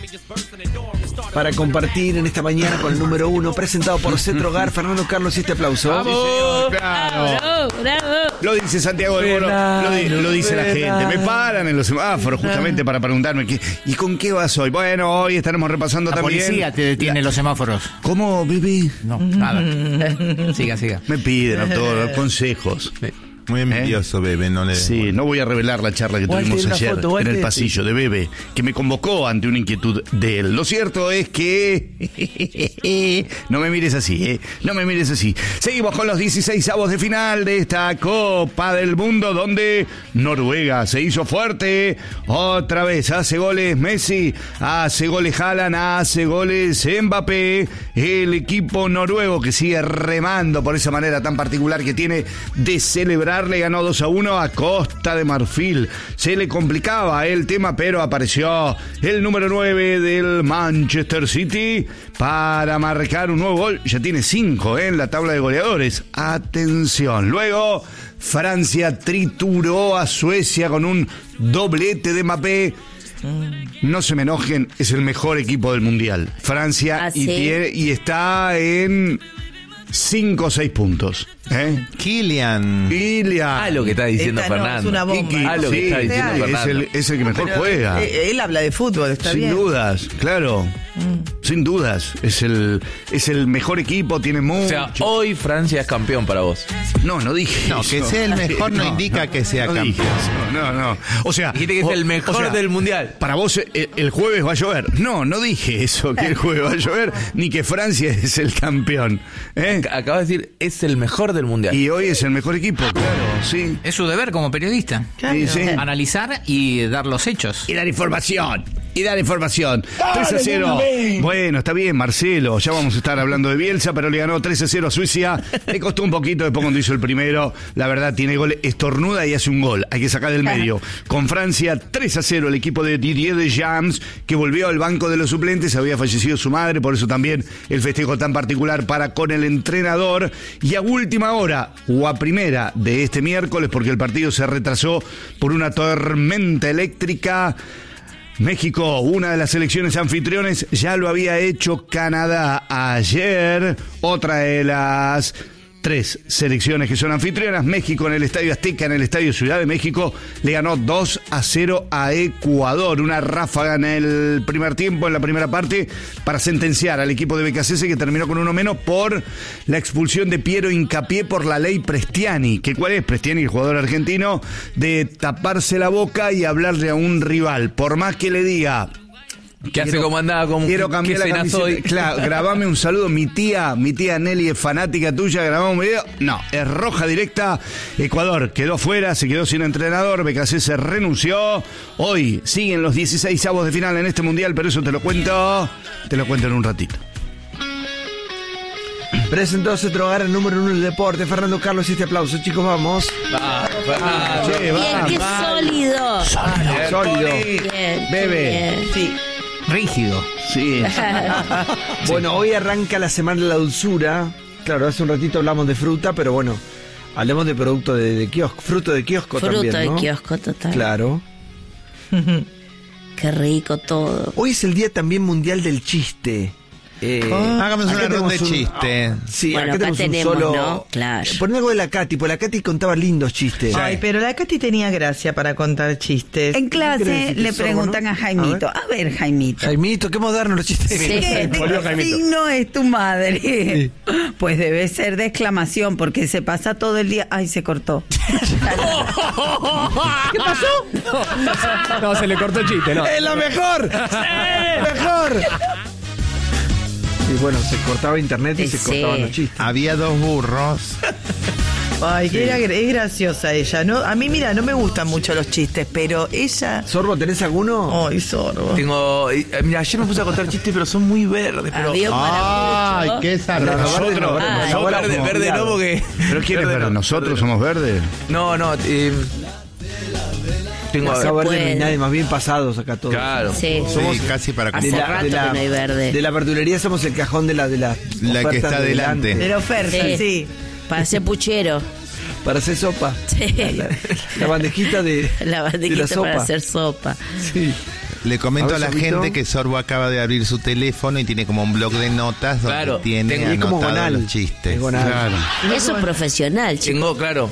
para compartir en esta mañana con el número 1, presentado por Cetrogar. Fernando Carlos, y este aplauso. ¡Vamos! Claro. Bravo. Lo dice Santiago del Moro, lo dice la gente. Me paran en los semáforos justamente para preguntarme ¿y con qué vas hoy? Bueno, hoy estaremos repasando La también. policía te detiene los semáforos. ¿Cómo, Bibi? No, nada. Siga. Me piden a todos consejos. Muy envidioso, Bebe, no le... Sí, no voy a revelar la charla que Walter, tuvimos una ayer foto, en Walter. el pasillo de Bebe, que me convocó ante una inquietud de él. Lo cierto es que... no me mires así, no me mires así. Seguimos con los 16avos de final de esta Copa del Mundo, donde Noruega se hizo fuerte. Otra vez hace goles Messi, hace goles Haaland, hace goles Mbappé. El equipo noruego que sigue remando por esa manera tan particular que tiene de celebrar. Le ganó 2-1 a Costa de Marfil. Se le complicaba el tema, pero apareció el número 9 del Manchester City para marcar un nuevo gol. Ya tiene 5 en la tabla de goleadores. Atención. Luego, Francia trituró a Suecia con un doblete de Mbappé. No se me enojen, es el mejor equipo del mundial. Francia, ¿sí? y está en 5 o 6 puntos. Kylian. Lo que está diciendo Esta no, Fernando. es una bomba. Lo que está diciendo es Fernando. es el que mejor Pero, juega. él habla de fútbol, está Sin bien. dudas, claro. Sin dudas. Es el mejor equipo, tiene mucho. O sea, hoy Francia es campeón para vos. No dije No, eso. que sea el mejor no indica que sea dije campeón. eso. No. O sea, Dijiste que es el mejor del mundial. Para vos el jueves va a llover. No dije eso, que el jueves va a llover, ni que Francia es el campeón. Acabo de decir, es el mejor del mundial. Y hoy es el mejor equipo, claro, sí. Es su deber como periodista. Claro. Sí. Analizar y dar los hechos. Y dar información. 3-0. Bueno, está bien, Marcelo. Ya vamos a estar hablando de Bielsa, pero le ganó 3-0 a Suecia. Le costó un poquito después cuando hizo el primero. La verdad, tiene gol, estornuda y hace un gol. Hay que sacar del medio. Con Francia, 3-0 el equipo de Didier Deschamps, que volvió al banco de los suplentes. Había fallecido su madre, por eso también el festejo tan particular para con el entrenador. Y a última hora, o a primera de este miércoles, porque el partido se retrasó por una tormenta eléctrica, México, una de las selecciones anfitriones, ya lo había hecho Canadá ayer. Otra de las 3 selecciones que son anfitrionas, México en el Estadio Azteca, en el Estadio Ciudad de México, le ganó 2-0 a Ecuador. Una ráfaga en el primer tiempo, en la primera parte, para sentenciar al equipo de Becasese, que terminó con 1 menos por la expulsión de Piero Hincapié por la ley Prestiani. ¿Que cuál es? Prestiani, el jugador argentino, de taparse la boca y hablarle a un rival. Por más que le diga... ¿Qué hace como andaba? Quiero cambiar la camiseta. Claro, grabame un saludo. Mi tía Nelly es fanática tuya, grabamos un video. No, es roja directa. Ecuador quedó fuera, se quedó sin entrenador. Becasese renunció. Hoy siguen los 16avos de final en este mundial, pero eso te lo cuento en un ratito. Presentó Cetrogar, el número 1 del deporte. Fernando Carlos, y este aplauso, chicos, vamos. Che, Bien, qué sólido. Sólido. Bien. Bebe. Bien. Sí. Rígido. Sí. Bueno, hoy arranca la semana de la dulzura. Claro, hace un ratito hablamos de fruta, pero bueno, hablemos de producto de kiosco, fruto de kiosco también, Fruto ¿no? de kiosco, total. Claro. Qué rico todo. Hoy es el día también mundial del chiste. Hagamos una acá ronda de tenemos un- chiste. Sí, Bueno, acá acá tenemos un tenemos, solo... ¿no? Claro. Poné algo de la Katy, pues la Katy contaba lindos chistes. Ay, pero la Katy tenía gracia para contar chistes. En ¿Qué querés clase decir? le ¿Sorbo, preguntan no? a Jaimito. A ver, Jaimito. Jaimito, qué moderno los chistes. Sí. ¿Qué signo es tu madre? Pues debe ser de exclamación, porque se pasa todo el día. Ay, se cortó. ¿Qué pasó? No, se le cortó el chiste, ¿no? ¡Es lo mejor! ¡Mejor! Y bueno, se cortaba internet y Sí. se cortaban los chistes. Había 2 burros. Ay, que es graciosa ella, ¿no? A mí, mira, no me gustan mucho los chistes, pero ella... Sorbo, ¿tenés alguno? Ay, sorbo. Tengo. Mira, ayer me puse a contar chistes, pero son muy verdes. Pero... Había un Ay, maracucho. qué zarra. Nosotros, Ah, No, verde no, porque. ¿Pero quién es verde? ¿Nosotros somos verdes? No. Tengo. Acá verde no hay puede. nadie, más bien pasados acá todos. Claro. Sí. Sí, casi para Hace comprar. rato que no hay verde. De la verdulería somos el cajón de la La que ofertas está de delante. De la oferta, Sí. sí. Para ser puchero. Para hacer sopa. Sí. La bandejita de La de bandejita la sopa. para hacer sopa. Sí. Le comento a, A ver, la Sorbito. gente que Sorbo acaba de abrir su teléfono y tiene como un blog de notas donde Claro, tiene es como anotados Gonal. los chistes. Es Gonal. Claro. Eso es profesional, chicos. Tengo, claro.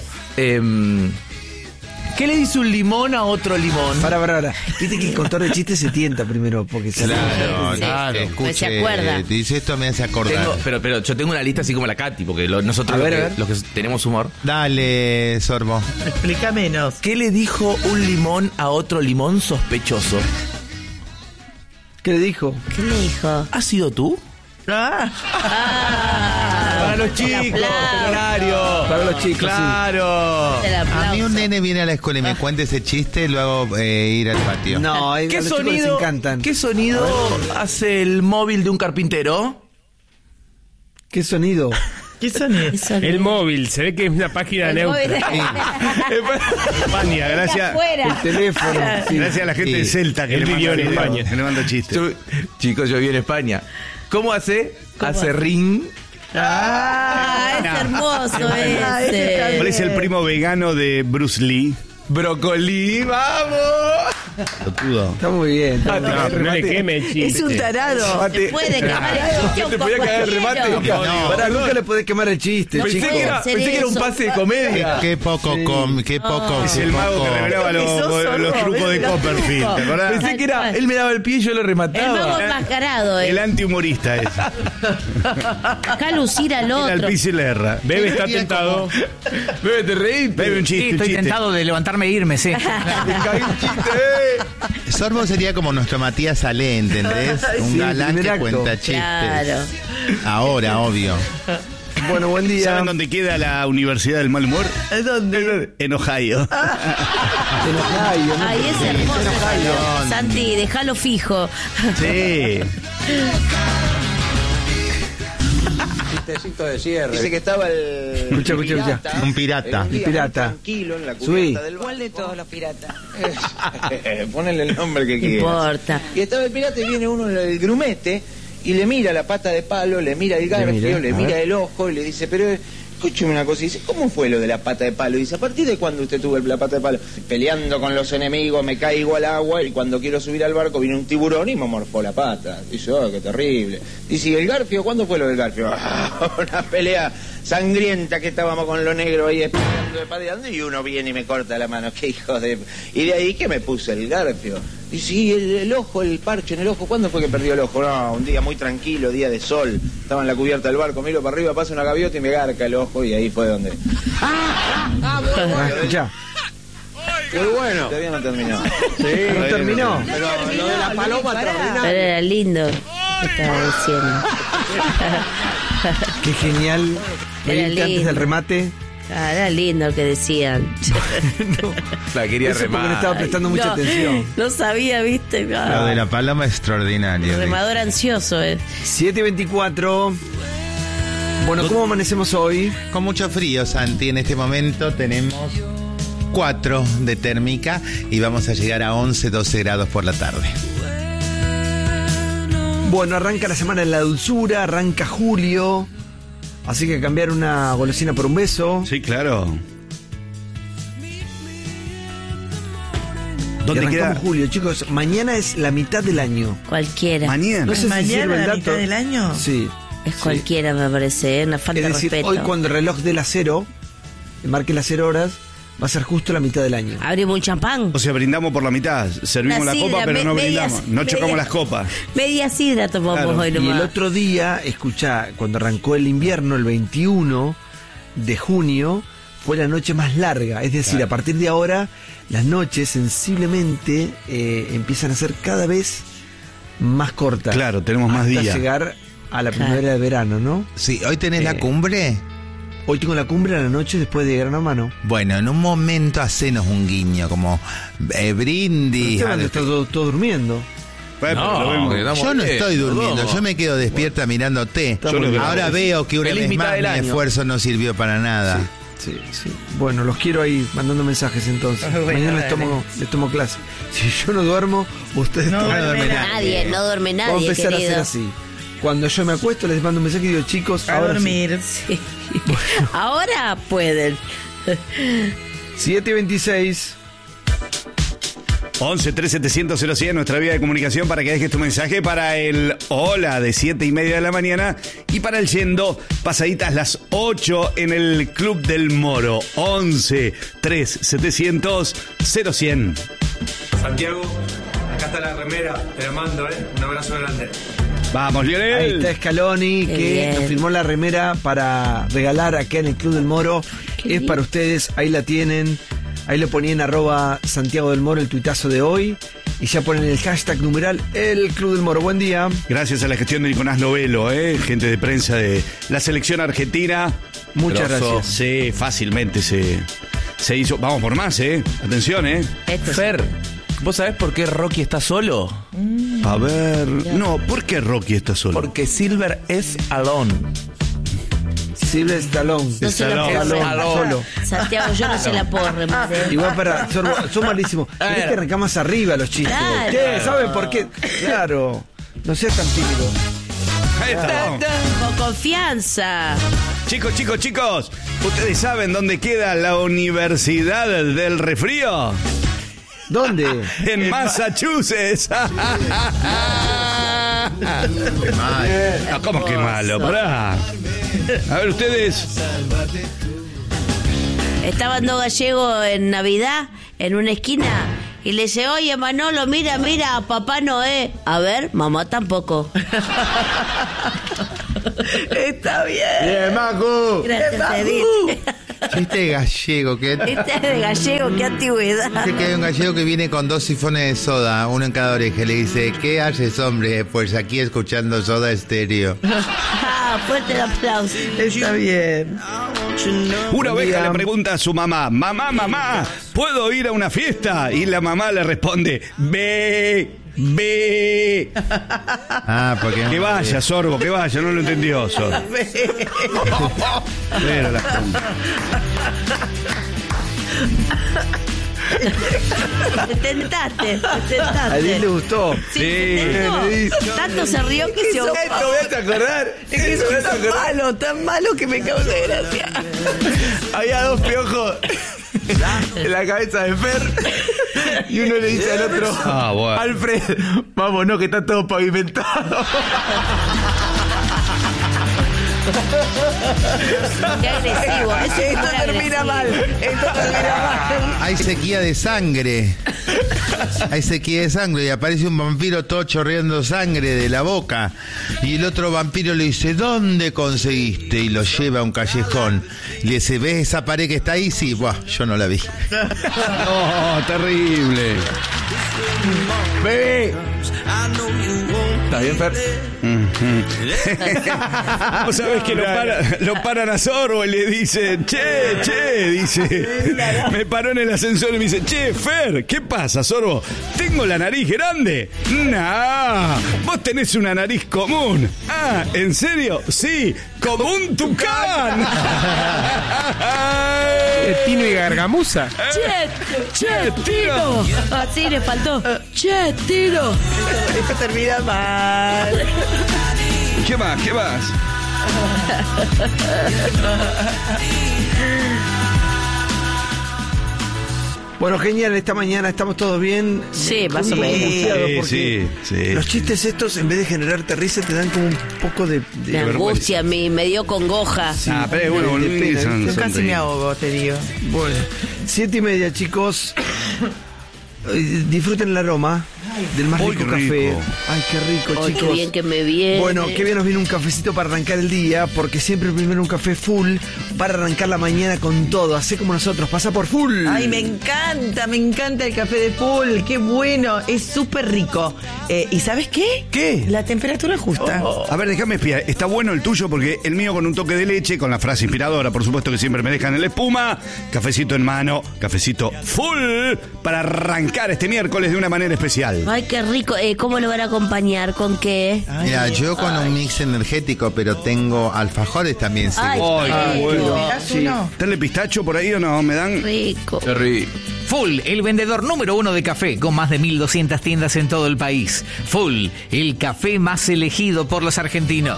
¿Qué le dice un limón a otro limón? Para. Viste que el contador de chistes se tienta primero porque se Claro, Sí, claro. sí. Escuche, Se acuerda. dice esto me hace acordar. Pero yo tengo una lista así como la Katy, porque nosotros A ver, los que tenemos humor. Dale, Sorbo. Explica menos. ¿Qué le dijo un limón a otro limón sospechoso? ¿Qué le dijo? ¿Qué le dijo? ¿Has sido tú? Ah, Para los el chicos, aplauso. horario. Para los chicos, Claro. El A mí aplauso. un nene viene a la escuela y me cuenta ese chiste y lo hago ir al patio. No, a ¿Qué los chicos les sonido, encantan. ¿Qué sonido hace el móvil de un carpintero? ¿Qué sonido? ¿qué son Eso El no. móvil, se ve que es una página El neutra. móvil. España, gracias. Afuera. El teléfono. Sí. Gracias a la gente Sí. de Celta que Él le vivió manda en videos, España. que le manda chistes. Chicos, yo viví en España. ¿Cómo hace? Hace ring. Ah, es hermoso ese. ¿Cuál es el primo vegano de Bruce Lee? Brócoli, vamos. Totudo. Está muy bien. Está muy No, bien. pero no le queme el chiste. Es un tarado. ¿Se puede quemar el chiste ¿No un te podía poco caer el remate? entero? No. Pará, nunca le podés quemar el chiste, No Pensé chicos. que, era, hacer pensé que era un eso. pase de comedia. Qué poco, qué poco. Es qué el mago poco. que revelaba Pero que sos sordo, los trucos de ¿ves? Copperfield. ¿Te acordás? Pensé que era, él me daba el pie y yo lo El mago remataba. enmascarado, El antihumorista es. Acá lucir al El otro. piso y le erra. Bebe está tentado. Bebe, te reíste. Bebe un Sí, chiste, un estoy chiste. tentado de levantarme e irme, sí. Me caí un chiste. Sorbo sería como nuestro Matías Salé, ¿entendés? Un Sí, galán primer que acto. cuenta chistes. Claro. Ahora, obvio. Bueno, buen día. ¿Saben dónde queda la Universidad del Mal Humor? ¿Es dónde? En Ohio. En Ohio, ¿no? Ay, es hermoso. Santi, déjalo fijo. Sí. Chistecito de cierre. Dice que estaba el. Escucha. Un pirata. un día Pirata. muy tranquilo en la Subí. cubierta del ¿Cuál de todos los piratas? Ponele el nombre que No quieras. importa. Y estaba el pirata y viene uno del grumete y le mira la pata de palo, le mira el garfio, mira, le a mira ver. el ojo y le dice, pero escúcheme una cosa. Y dice, ¿cómo fue lo de la pata de palo? Y dice, ¿a partir de cuándo usted tuvo la pata de palo? Peleando con los enemigos, me caigo al agua y cuando quiero subir al barco viene un tiburón y me morfó la pata. Dice, oh, qué terrible. Dice, ¿y el garfio? ¿Cuándo fue lo del garfio? Una pelea sangrienta que estábamos con lo negro ahí espadeando y uno viene y me corta la mano. Qué hijo de... Y de ahí que me puse el garfio. Dice, ¿y el ojo, el parche en el ojo? ¿Cuándo fue que perdió el ojo? No, un día muy tranquilo, día de sol. Estaba en la cubierta del barco, miro para arriba, pasa una gaviota y me garca el ojo y ahí fue donde... Escuchá. Muy bueno. Todavía no terminó. ¿No terminó? Pero lo de la paloma Pero era lindo. ¿Qué estaba diciendo? Qué genial. Era 20 antes lindo. del remate. Ah, era lindo lo que decían. La quería Eso porque no remar. estaba prestando mucha No, atención. No sabía, viste. Lo de la paloma es extraordinario. Remador ansioso, 7:24. Bueno, ¿cómo amanecemos hoy? Con mucho frío, Santi. En este momento tenemos 4 de térmica y vamos a llegar a 11, 12 grados por la tarde. Bueno, arranca la semana de la dulzura, arranca julio. Así que cambiar una golosina por un beso. Sí, claro. Y ¿Dónde arrancamos queda? julio, chicos. Mañana es la mitad del año. Cualquiera. Mañana. No sé si ¿Mañana sirve el la dato. mitad del año? Sí. Es cualquiera, me parece, una falta Es de decir, respeto. hoy cuando el reloj dé las 0, marque las 0 horas, va a ser justo la mitad del año. Abrimos un champán. O sea, brindamos por la mitad. Servimos Una la copa, sidra, pero no medias- brindamos. No chocamos medias- las copas. Media sidra tomamos Claro, hoy Y nomás. el otro día, escuchá, cuando arrancó el invierno, el 21 de junio, fue la noche más larga. Es decir, a partir de ahora, las noches sensiblemente empiezan a ser cada vez más cortas. Claro, tenemos más hasta días. llegar a la primavera de verano, ¿no? Sí, ¿hoy tenés la cumbre? Hoy tengo la cumbre a la noche después de Gran Hermano. Bueno, en un momento hacenos un guiño, como brindis. Esteban está todo durmiendo. Bueno, lo vemos. Yo no estoy durmiendo, yo me quedo despierta mirándote. Yo lo veo. Ahora veo que una Feliz vez mitad más del mi año. esfuerzo no sirvió para nada. Sí. Bueno, los quiero ahí mandando mensajes entonces. Bueno, Mañana dale. les tomo clase. Si yo no duermo, ustedes No toman. duerme Nadie, no duerme Vamos a nadie, empezar a querido. hacer así. Cuando yo me acuesto, les mando un mensaje y digo, chicos, A ahora dormir. Sí. Ahora pueden. sí. 7:26. 11 3700 0100, nuestra vía de comunicación para que dejes tu mensaje para el hola de 7:30 de la mañana y para el yendo pasaditas las 8 en el Club del Moro. 11 3700 0100. Santiago, acá está la remera, te la mando, un abrazo grande. Vamos, Lionel. Ahí está Scaloni, Qué que bien. nos firmó la remera para regalar acá en el Club del Moro. Es para ustedes, ahí la tienen. Ahí lo ponían @Santiago del Moro, el tuitazo de hoy. Y ya ponen el hashtag numeral El Club del Moro. Buen día. Gracias a la gestión de Nicolás Lovelo, gente de prensa de la selección argentina. Muchas Grosso. gracias. Sí, fácilmente se hizo. Vamos por más, Atención, Fer, ¿vos sabés por qué Rocky está solo? A ver. No, ¿por qué Rocky está solo? Porque Silver es alone. Silver Stallone. No se la puedo Stallone, solo. Santiago, yo no se la puedo remar. Igual para. Son malísimos. Tenés que arrancar más arriba los chistes. Claro. ¿Qué? ¿Saben por qué? Claro. No seas tan tímido. Ahí está. Con confianza. Chicos, ¿ustedes saben dónde queda la Universidad del Resfrío? ¿Dónde? En Massachusetts. No, ¿cómo que malo? Pará. A ver, ustedes. Estaban dos gallegos en Navidad en una esquina y le dice, oye Manolo, mira, a Papá Noé. A ver, mamá tampoco. Está bien. Bien, Macu. Gracias, Edith. Chiste gallego, que Este es de gallego, qué antigüedad. dice que hay un gallego que viene con 2 sifones de soda, uno en cada oreja, y le dice, ¿qué haces, hombre? Pues aquí escuchando Soda Estéreo. Ah, fuerte el aplauso. Está bien. Una oveja le pregunta a su mamá, mamá, ¿puedo ir a una fiesta? Y la mamá le responde, ve. Ah, porque Que vaya, Sorbo, que vaya, no lo entendió, Sorbo. Pero la punta. Te tentaste. A Edith le gustó. Sí, se tentó. Tanto se rió que se ahogó. Esto me hace acordar. Es que es tan malo que me causa gracia. Había 2 piojos en la cabeza de Fer y uno le dice al otro, Ah, bueno. Alfred, vámonos que está todo pavimentado. Qué agresivo. Eso es Esto muy termina agresivo. mal. Esto termina mal. hay sequía de sangre. Hay sequía de sangre y aparece un vampiro todo chorreando sangre de la boca. Y el otro vampiro le dice, ¿dónde conseguiste? Y lo lleva a un callejón. Y le dice, ¿ves esa pared que está ahí? Sí, buah, yo no la vi. No, terrible. Bebé. ¿Está bien, Fer? Vos sabés que lo paran a Sorbo y le dicen, che, dice, me paró en el ascensor y me dice, che, Fer, ¿qué pasa, Sorbo? ¿Tengo la nariz grande? Nah, vos tenés una nariz común. Ah, ¿en serio? Sí, como un tucán. Tino y Gargamusa. Che, Tiro. Así le faltó. Che, Tiro. Esto termina mal. ¿Qué más? Bueno, genial, esta mañana estamos todos bien. Sí, más o menos. Angustiados porque Sí. los chistes estos, en vez de generarte risa, te dan como un poco de Me angustia, me dio congoja. Ah, pero bueno, de pena, son- Yo son casi me ahogo, te digo. Bueno, 7:30, chicos. Disfruten el aroma del más Uy, rico qué café. rico. Ay, qué rico, Ay, chicos. qué bien que me viene. Bueno, qué bien nos viene un cafecito para arrancar el día, porque siempre primero un café full para arrancar la mañana con todo. Hacé como nosotros, pasa por full. Ay, me encanta el café de Full, qué bueno, es súper rico. ¿Y sabes qué? ¿Qué? La temperatura justa. A ver, déjame espiar. Está bueno el tuyo porque el mío con un toque de leche, con la frase inspiradora, por supuesto que siempre me dejan en la espuma. Cafecito en mano, cafecito full para arrancar este miércoles de una manera especial. Ay, qué rico. ¿Cómo lo van a acompañar? ¿Con qué? Mira, yo con un mix energético, pero tengo alfajores también. Ay, Ay, qué bueno. ¿Me das uno? ¿Tenle pistacho por ahí o no? ¿Me dan? rico. Full, el vendedor número 1 de café, con más de 1.200 tiendas en todo el país. Full, el café más elegido por los argentinos.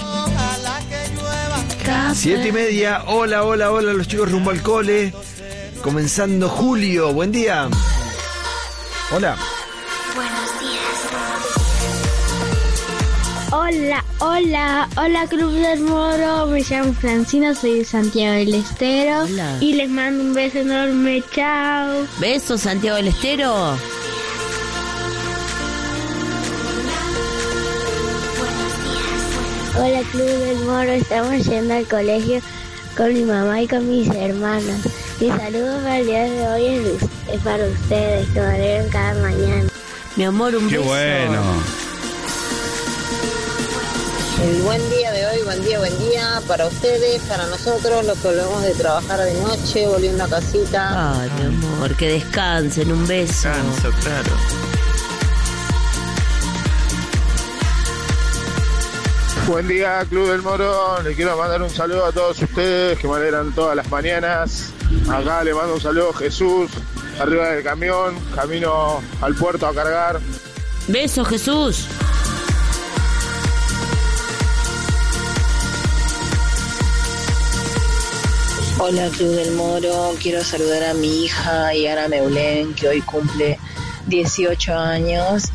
7:30, hola, los chicos rumbo al cole. Comenzando julio, buen día. Hola. Hola Club del Moro, me llamo Francina, soy de Santiago del Estero. Hola. Y les mando un beso enorme, chao. ¿Besos, Santiago del Estero? Hola Club del Moro, estamos yendo al colegio con mi mamá y con mis hermanos. Mi saludo para el día de hoy es para ustedes, que me alegran cada mañana. Mi amor, un Qué beso. bueno. El buen día de hoy, buen día para ustedes, para nosotros, los que volvemos de trabajar de noche, volviendo a casita. Ay, mi amor, que descansen, un beso. Canso, claro. Buen día, Club del Moro. Le quiero mandar un saludo a todos ustedes que me alegran todas las mañanas. Acá le mando un saludo a Jesús, arriba del camión, camino al puerto a cargar. Besos, Jesús. Hola Club del Moro, quiero saludar a mi hija Yara Meulén, que hoy cumple 18 años